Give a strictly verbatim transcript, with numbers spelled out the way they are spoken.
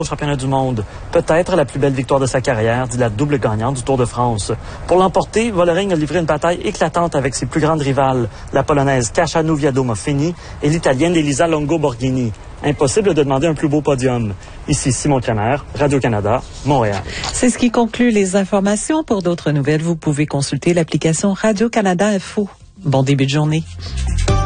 Au championnat du monde, peut-être la plus belle victoire de sa carrière, dit la double gagnante du Tour de France. Pour l'emporter, Vollering a livré une bataille éclatante avec ses plus grandes rivales, la polonaise Kasia Viado-Moffini et l'italienne Elisa Longo-Borghini. Impossible de demander un plus beau podium. Ici Simon Kenner, Radio-Canada, Montréal. C'est ce qui conclut les informations. Pour d'autres nouvelles, vous pouvez consulter l'application Radio-Canada Info. Bon début de journée.